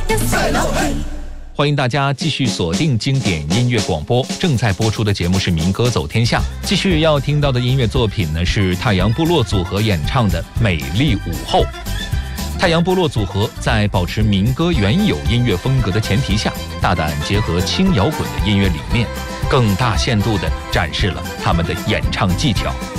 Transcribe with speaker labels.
Speaker 1: 欢迎大家继续锁定经典音乐广播，正在播出的节目是民歌走天下。继续要听到的音乐作品呢，是太阳部落组合演唱的《美丽午后》。太阳部落组合在保持民歌原有音乐风格的前提下，大胆结合轻摇滚的音乐理念，更大限度地展示了他们的演唱技巧。